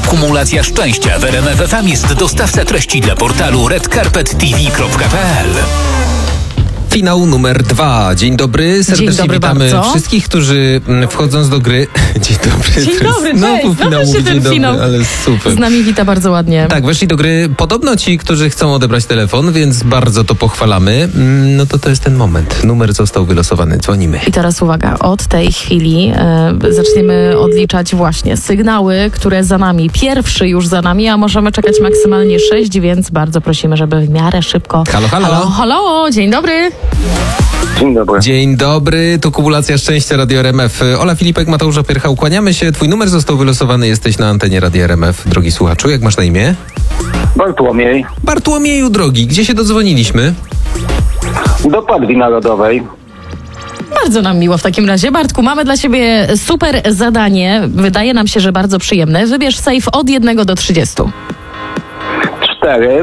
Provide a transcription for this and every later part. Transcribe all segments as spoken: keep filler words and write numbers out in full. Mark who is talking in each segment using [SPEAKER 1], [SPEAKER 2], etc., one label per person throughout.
[SPEAKER 1] Kumulacja szczęścia w R M F F M jest dostawca treści dla portalu red carpet t v kropka p l.
[SPEAKER 2] Finał numer dwa. Dzień dobry, serdecznie
[SPEAKER 3] Dzień dobry
[SPEAKER 2] witamy
[SPEAKER 3] bardzo.
[SPEAKER 2] wszystkich, którzy m, wchodząc do gry... Dzień dobry.
[SPEAKER 3] Dzień dobry,
[SPEAKER 2] Znowu
[SPEAKER 3] cześć.
[SPEAKER 2] finał
[SPEAKER 3] Znowu się
[SPEAKER 2] mówi
[SPEAKER 3] ten
[SPEAKER 2] dzień dobry,
[SPEAKER 3] finał
[SPEAKER 2] ale super.
[SPEAKER 3] Z nami wita bardzo ładnie.
[SPEAKER 2] Tak, weszli do gry podobno ci, którzy chcą odebrać telefon, więc bardzo to pochwalamy. Mm, No to to jest ten moment. Numer został wylosowany. Dzwonimy.
[SPEAKER 3] I teraz uwaga, od tej chwili e, zaczniemy odliczać właśnie sygnały, które za nami. Pierwszy już za nami, a możemy czekać maksymalnie sześć, więc bardzo prosimy, żeby w miarę szybko...
[SPEAKER 2] Halo, halo.
[SPEAKER 3] Halo, halo, dzień dobry.
[SPEAKER 4] Dzień dobry.
[SPEAKER 2] Dzień dobry, tu Kumulacja Szczęścia, Radio R M F. Ola Filipek, Mateusza Piercha, ukłaniamy się. Twój numer został wylosowany, jesteś na antenie Radia R M F. Drogi słuchaczu, jak masz na imię?
[SPEAKER 4] Bartłomiej.
[SPEAKER 2] Bartłomieju, drogi, gdzie się dodzwoniliśmy?
[SPEAKER 4] Do Padwi Narodowej.
[SPEAKER 3] Bardzo nam miło w takim razie. Bartku, mamy dla ciebie super zadanie. Wydaje nam się, że bardzo przyjemne. Wybierz safe od jednego do trzydziestu.
[SPEAKER 4] Cztery.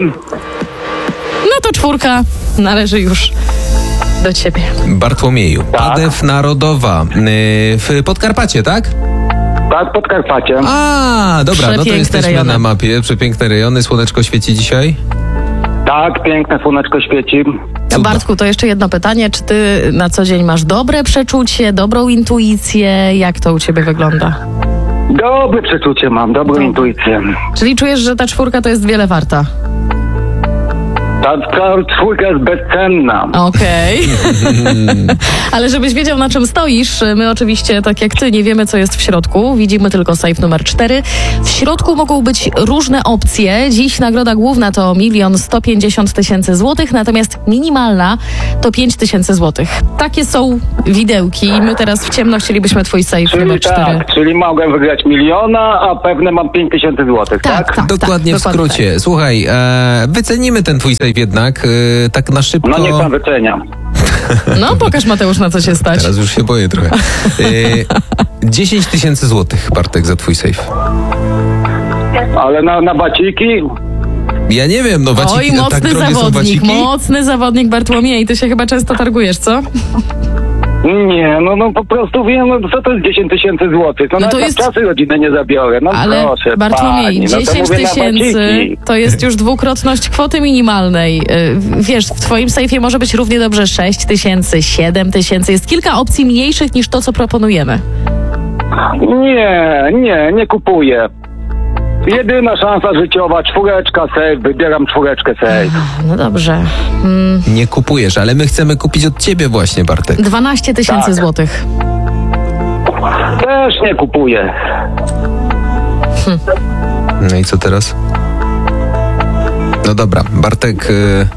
[SPEAKER 3] No to czwórka należy już do ciebie.
[SPEAKER 2] Bartłomieju, Padew Narodowa, yy, w Podkarpacie, tak?
[SPEAKER 4] Tak, Podkarpacie.
[SPEAKER 2] A, dobra, no to
[SPEAKER 3] Przepiękne
[SPEAKER 2] jesteśmy
[SPEAKER 3] rejony.
[SPEAKER 2] na mapie. Przepiękne rejony, słoneczko świeci dzisiaj.
[SPEAKER 4] Tak, piękne słoneczko świeci.
[SPEAKER 2] Cuda.
[SPEAKER 3] Bartku, to jeszcze jedno pytanie. Czy ty na co dzień masz dobre przeczucie, dobrą intuicję? Jak to u ciebie wygląda?
[SPEAKER 4] Dobre przeczucie mam, dobrą
[SPEAKER 3] Dobra.
[SPEAKER 4] intuicję.
[SPEAKER 3] Czyli czujesz, że ta czwórka to jest wiele warta?
[SPEAKER 4] Ta, ta czwórka jest bezcenna.
[SPEAKER 3] Okej. Ale żebyś wiedział, na czym stoisz, my oczywiście, tak jak ty, nie wiemy, co jest w środku. Widzimy tylko safe numer cztery. W środku mogą być różne opcje. Dziś nagroda główna to milion sto pięćdziesiąt tysięcy złotych, natomiast minimalna to pięć tysięcy złotych. Takie są widełki i my teraz w ciemno chcielibyśmy twój safe
[SPEAKER 4] Czyli
[SPEAKER 3] numer cztery.
[SPEAKER 4] tak, czyli mogę wygrać miliona, a pewne mam pięć tysięcy złotych, tak?
[SPEAKER 3] Tak, tak.
[SPEAKER 2] Dokładnie w
[SPEAKER 3] dokładnie
[SPEAKER 2] skrócie. Słuchaj, e, wycenimy ten twój safe jednak, e, tak na szybko.
[SPEAKER 4] No niech pan wycenia.
[SPEAKER 3] No pokaż, Mateusz, na co się stać.
[SPEAKER 2] Teraz już się boję trochę. E, dziesięć tysięcy złotych, Bartek, za twój safe.
[SPEAKER 4] Ale na, na baciki?
[SPEAKER 2] Ja nie wiem, no waciki,
[SPEAKER 3] Oj,
[SPEAKER 2] tak
[SPEAKER 3] mocny
[SPEAKER 2] drogie są
[SPEAKER 3] zawodnik,
[SPEAKER 2] waciki?
[SPEAKER 3] mocny zawodnik Bartłomiej. Ty się chyba często targujesz, co?
[SPEAKER 4] Nie, no, no po prostu wiem, no, co to jest dziesięć tysięcy złotych. No,
[SPEAKER 3] No
[SPEAKER 4] no
[SPEAKER 3] to
[SPEAKER 4] to
[SPEAKER 3] jest-
[SPEAKER 4] czasy rodziny nie zabiorę. No
[SPEAKER 3] Ale
[SPEAKER 4] proszę
[SPEAKER 3] Bartłomiej,
[SPEAKER 4] pani, no to
[SPEAKER 3] dziesięć
[SPEAKER 4] mówię na
[SPEAKER 3] tysięcy
[SPEAKER 4] baciki.
[SPEAKER 3] to jest już dwukrotność kwoty minimalnej. Yy, Wiesz, w twoim sejfie może być równie dobrze sześć tysięcy, siedem tysięcy. Jest kilka opcji mniejszych niż to, co proponujemy.
[SPEAKER 4] Nie, nie, nie kupuję. Jedyna szansa życiowa, czwóreczka safe, wybieram czwóreczkę safe.
[SPEAKER 3] No dobrze. Mm,
[SPEAKER 2] Nie kupujesz, ale my chcemy kupić od ciebie właśnie, Bartek.
[SPEAKER 3] dwanaście tysięcy
[SPEAKER 4] Tak.
[SPEAKER 3] złotych.
[SPEAKER 4] Też nie kupuję.
[SPEAKER 2] No i co teraz? No dobra, Bartek... Y...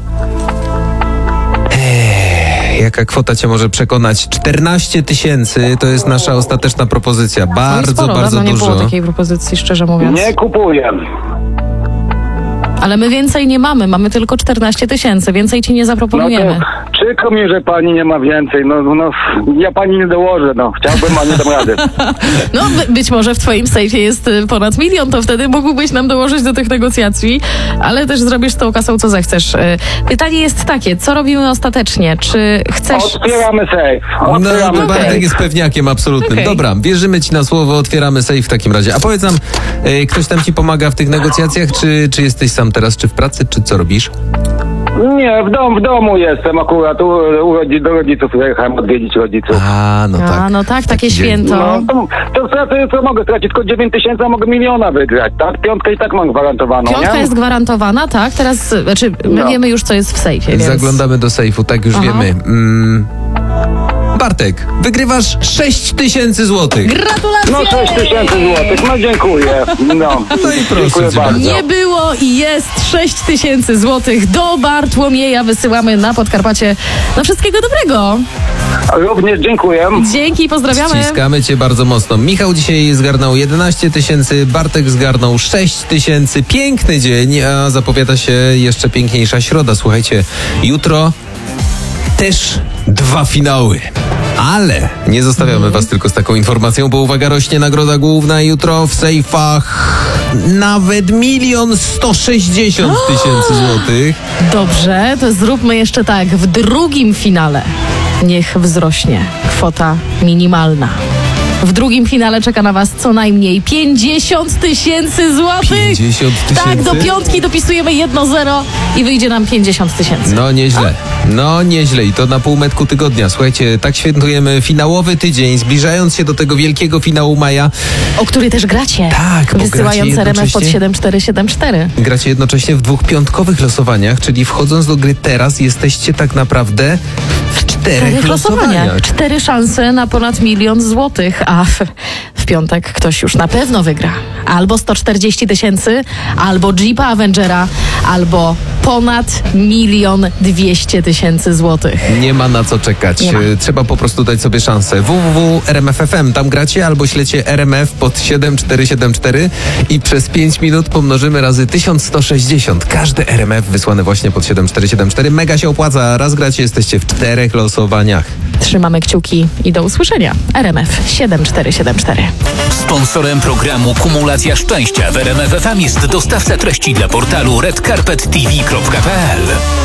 [SPEAKER 2] Ech, jaka kwota cię może przekonać? czternaście tysięcy to jest nasza ostateczna propozycja.
[SPEAKER 3] No i
[SPEAKER 2] Bardzo,
[SPEAKER 3] sporo,
[SPEAKER 2] bardzo
[SPEAKER 3] dawno nie
[SPEAKER 2] dużo.
[SPEAKER 3] było takiej propozycji, szczerze mówiąc.
[SPEAKER 4] Nie kupuję.
[SPEAKER 3] Ale my więcej nie mamy, mamy tylko czternaście tysięcy, więcej ci nie
[SPEAKER 4] No
[SPEAKER 3] zaproponujemy.
[SPEAKER 4] to przykro mi, że pani nie ma więcej. No, no ja pani nie dołożę, no. Chciałbym, a nie dam rady.
[SPEAKER 3] No, by, być może w twoim sejfie jest y, ponad milion, to wtedy mógłbyś nam dołożyć do tych negocjacji, ale też zrobisz z tą kasą, co zechcesz. Y, Pytanie jest takie, co robimy ostatecznie? Czy chcesz...
[SPEAKER 4] Otwieramy safe.
[SPEAKER 2] No,
[SPEAKER 4] Otwieramy
[SPEAKER 2] no
[SPEAKER 4] safe.
[SPEAKER 2] Bartek jest pewniakiem absolutnym.
[SPEAKER 3] Okej.
[SPEAKER 2] Dobra, wierzymy ci na słowo, otwieramy safe w takim razie. A powiedz nam, e, ktoś tam ci pomaga w tych negocjacjach, czy, czy jesteś sam teraz, czy w pracy, czy co robisz?
[SPEAKER 4] Nie, w, dom, w domu jestem akurat. U, u rodzi, do rodziców jechałem odwiedzić rodziców.
[SPEAKER 2] A, no tak.
[SPEAKER 3] A, no tak, takie
[SPEAKER 2] Taki dzień.
[SPEAKER 3] święto.
[SPEAKER 4] No, to, to stracę, co mogę stracić? Tylko dziewięć tysięcy, a mogę miliona wygrać, tak? Piątkę i tak mam gwarantowaną,
[SPEAKER 3] Piątka
[SPEAKER 4] nie?
[SPEAKER 3] jest gwarantowana, tak? Teraz, znaczy, my
[SPEAKER 4] No.
[SPEAKER 3] wiemy już, co jest w sejfie, więc...
[SPEAKER 2] Zaglądamy do sejfu, tak już
[SPEAKER 3] Aha.
[SPEAKER 2] wiemy. Mm. Bartek, wygrywasz sześć tysięcy złotych.
[SPEAKER 3] Gratulacje!
[SPEAKER 4] No sześć tysięcy złotych, no dziękuję. No,
[SPEAKER 2] No i proszę
[SPEAKER 4] dziękuję
[SPEAKER 2] cię
[SPEAKER 4] bardzo.
[SPEAKER 2] bardzo.
[SPEAKER 3] Nie było i jest sześć tysięcy złotych do Bartłomieja. Wysyłamy na Podkarpacie. No wszystkiego dobrego.
[SPEAKER 4] Również dziękuję.
[SPEAKER 3] Dzięki, pozdrawiamy.
[SPEAKER 2] Ściskamy cię bardzo mocno. Michał dzisiaj zgarnął jedenaście tysięcy, Bartek zgarnął sześć tysięcy. Piękny dzień, a zapowiada się jeszcze piękniejsza środa. Słuchajcie, jutro też dwa finały. Ale nie zostawiamy was tylko z taką informacją, bo uwaga, rośnie nagroda główna jutro w sejfach nawet milion sto sześćdziesiąt tysięcy złotych.
[SPEAKER 3] Dobrze, to zróbmy jeszcze tak. W drugim finale niech wzrośnie kwota minimalna. W drugim finale czeka na was co najmniej pięćdziesiąt tysięcy złotych.
[SPEAKER 2] pięćdziesiąt tysięcy?
[SPEAKER 3] Tak, do piątki dopisujemy jedno zero i wyjdzie nam pięćdziesiąt tysięcy.
[SPEAKER 2] No nieźle, no nieźle i to na półmetku tygodnia. Słuchajcie, tak świętujemy finałowy tydzień, zbliżając się do tego wielkiego finału maja.
[SPEAKER 3] O który też gracie.
[SPEAKER 2] Tak, bo
[SPEAKER 3] wysyłając
[SPEAKER 2] gracie
[SPEAKER 3] R M F pod
[SPEAKER 2] jednocześnie-
[SPEAKER 3] siedem cztery siedem cztery.
[SPEAKER 2] Gracie jednocześnie w dwóch piątkowych losowaniach, czyli wchodząc do gry teraz jesteście tak naprawdę w czterech losowaniach.
[SPEAKER 3] Cztery szanse na ponad milion złotych, a w, w piątek ktoś już na pewno wygra. Albo sto czterdzieści tysięcy, albo Jeepa Avengera, albo ponad milion dwieście tysięcy złotych.
[SPEAKER 2] Nie ma na co czekać.
[SPEAKER 3] Nie ma.
[SPEAKER 2] E, Trzeba po prostu dać sobie szansę. w w w kropka r m f kropka f m. Tam gracie albo ślecie R M F pod siedem cztery siedem cztery i przez pięć minut pomnożymy razy tysiąc sto sześćdziesiąt. Każdy R M F wysłany właśnie pod siedem cztery siedem cztery. Mega się opłaca. Raz gracie, jesteście w czterech losowaniach.
[SPEAKER 3] Trzymamy kciuki i do usłyszenia. R M F siedem cztery siedem cztery.
[SPEAKER 1] Sponsorem programu Kumulacja Szczęścia w R M F F M jest dostawca treści dla portalu red carpet t v kropka p l.